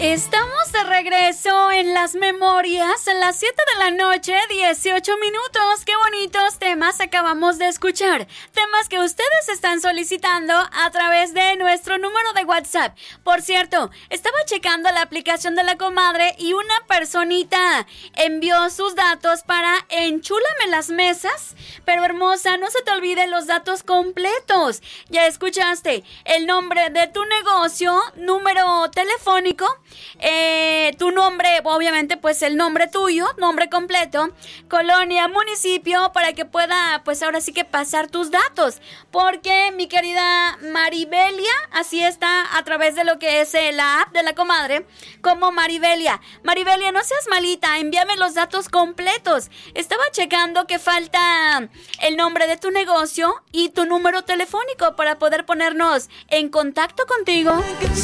Estamos de regreso en las memorias a las 7 de la noche, 18 minutos. Qué bonitos temas acabamos de escuchar. Temas que ustedes están solicitando a través de nuestro número de WhatsApp. Por cierto, estaba checando la aplicación de La Comadre y una personita envió sus datos para enchúlame las mesas. Pero hermosa, no se te olviden los datos completos. Ya escuchaste el nombre de tu negocio, número telefónico, tu nombre, obviamente pues el nombre tuyo, nombre completo, colonia, municipio, para que pueda pues ahora sí que pasar tus datos, porque mi querida Maribelia, así está a través de lo que es la app de La Comadre, como Maribelia, no seas malita, envíame los datos completos. Estaba checando que falta el nombre de tu negocio y tu número telefónico para poder ponernos en contacto contigo.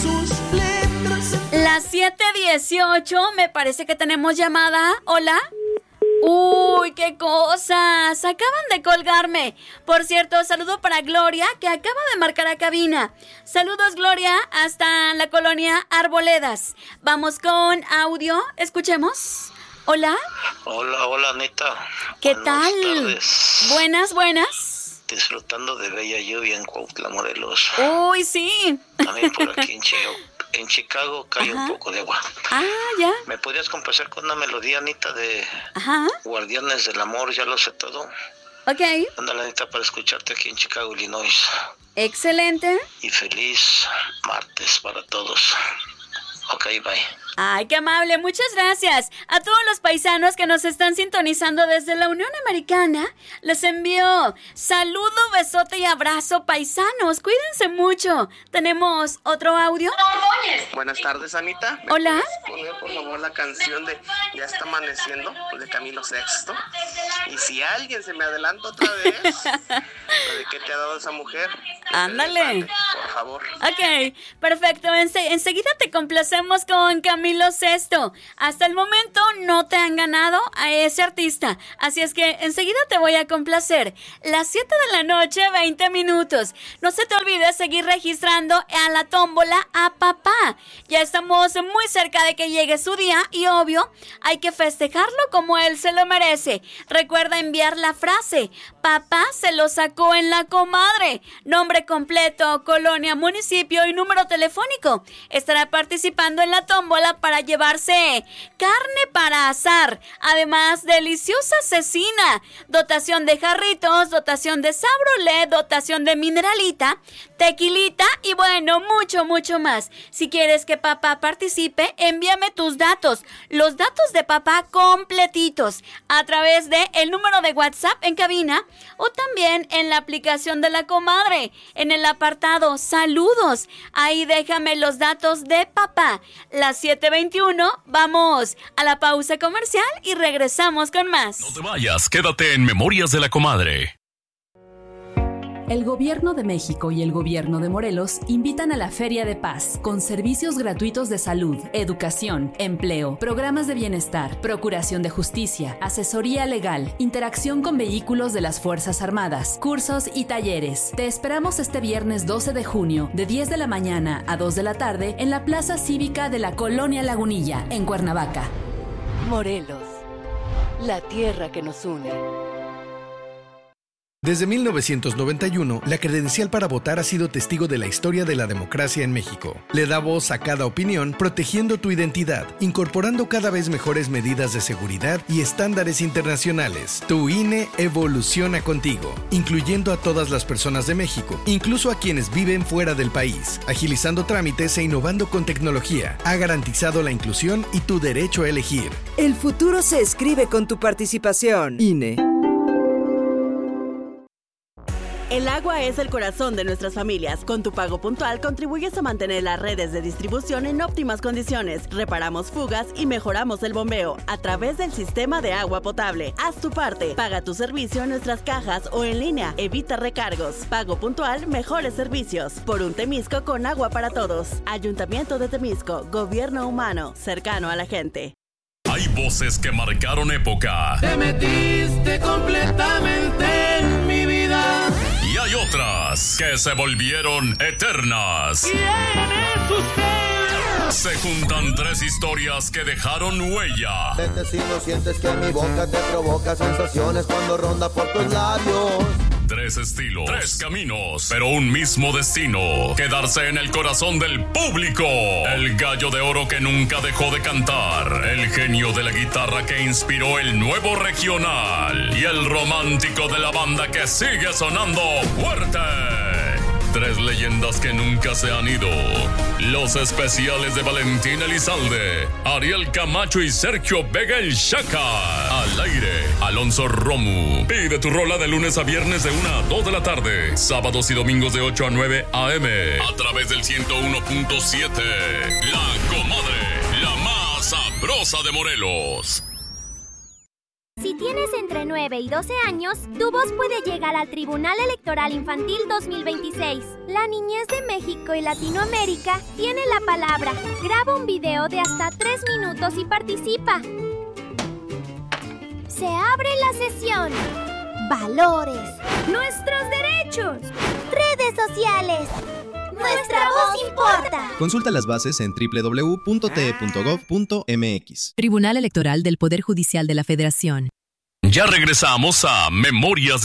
Las 7:18, me parece que tenemos llamada. ¿Hola? ¡Uy, qué cosas! Acaban de colgarme. Por cierto, saludo para Gloria, que acaba de marcar a cabina. Saludos, Gloria, hasta la colonia Arboledas. Vamos con audio. Escuchemos. ¿Hola? Hola, Anita. ¿Qué Buenas tal? Tardes. Buenas. Disfrutando de bella lluvia en Cuautla, Morelos. Uy, sí. También por aquí en Chicago cae un poco de agua. Ah, ya. ¿Me podrías complacer con una melodía, Anita, de Guardianes del Amor? Ya lo sé todo. Ok. Ándale, Anita, para escucharte aquí en Chicago, Illinois. Excelente. Y feliz martes para todos. Ok, bye. Ay, qué amable, muchas gracias. A todos los paisanos que nos están sintonizando desde la Unión Americana, les envío saludo, besote y abrazo, paisanos. Cuídense mucho. ¿Tenemos otro audio? Buenas tardes, Anita. Hola. ¿Puedes poner, por favor, la canción de Ya está amaneciendo, de Camilo VI? Y si alguien se me adelanta otra vez, ¿de qué te ha dado esa mujer? Ándale. Por favor. Ok, perfecto. Enseguida te complacemos con Camilo VI. Hasta el momento no te han ganado a ese artista, así es que enseguida te voy a complacer. Las 7 de la noche, 20 minutos. No se te olvide seguir registrando a la tómbola a papá. Ya estamos muy cerca de que llegue su día y obvio, hay que festejarlo como él se lo merece. Recuerda enviar la frase: papá se lo sacó en La Comadre. Nombre completo, colonia, municipio y número telefónico. Estará participando en la tómbola para llevarse carne para asar, además deliciosa cecina, dotación de jarritos, dotación de Sabrolé, dotación de mineralita, tequilita y bueno, mucho más. Si quieres que papá participe, envíame tus datos, los datos de papá completitos a través de el número de WhatsApp en cabina o también en la aplicación de La Comadre, en el apartado saludos. Ahí déjame los datos de papá. Las 7:21, vamos a la pausa comercial y regresamos con más. No te vayas, quédate en Memorias de La Comadre. El Gobierno de México y el Gobierno de Morelos invitan a la Feria de Paz, con servicios gratuitos de salud, educación, empleo, programas de bienestar, procuración de justicia, asesoría legal, interacción con vehículos de las Fuerzas Armadas, cursos y talleres. Te esperamos este viernes 12 de junio, de 10 de la mañana a 2 de la tarde, en la Plaza Cívica de la Colonia Lagunilla, en Cuernavaca. Morelos, la tierra que nos une. Desde 1991, la credencial para votar ha sido testigo de la historia de la democracia en México. Le da voz a cada opinión, protegiendo tu identidad, incorporando cada vez mejores medidas de seguridad y estándares internacionales. Tu INE evoluciona contigo, incluyendo a todas las personas de México, incluso a quienes viven fuera del país, agilizando trámites e innovando con tecnología. Ha garantizado la inclusión y tu derecho a elegir. El futuro se escribe con tu participación. INE. El agua es el corazón de nuestras familias. Con tu pago puntual contribuyes a mantener las redes de distribución en óptimas condiciones. Reparamos fugas y mejoramos el bombeo a través del sistema de agua potable. Haz tu parte. Paga tu servicio en nuestras cajas o en línea. Evita recargos. Pago puntual, mejores servicios. Por un Temisco con agua para todos. Ayuntamiento de Temisco. Gobierno humano. Cercano a la gente. Hay voces que marcaron época. Te metiste completamente en mi vida. Y hay otras que se volvieron eternas. ¿Quién es usted? Se juntan tres historias que dejaron huella. Vete si no sientes que mi boca te provoca sensaciones cuando ronda por tus labios. Tres estilos, tres caminos, pero un mismo destino: quedarse en el corazón del público. El gallo de oro que nunca dejó de cantar, el genio de la guitarra que inspiró el nuevo regional y el romántico de la banda que sigue sonando fuerte. Tres leyendas que nunca se han ido. Los especiales de Valentín Elizalde, Ariel Camacho y Sergio Vega el Chaca. Al aire, Alonso Romu. Pide tu rola de lunes a viernes de 1 a 2 de la tarde. Sábados y domingos de 8 a 9 a.m. A través del 101.7. La Comadre, la más sabrosa de Morelos. Si tienes entre 9 y 12 años, tu voz puede llegar al Tribunal Electoral Infantil 2026. La niñez de México y Latinoamérica tiene la palabra. Graba un video de hasta 3 minutos y participa. Se abre la sesión. Valores. Nuestros derechos. Redes sociales. Nuestra voz importa. Consulta las bases en www.te.gov.mx. Tribunal Electoral del Poder Judicial de la Federación. Ya regresamos a Memorias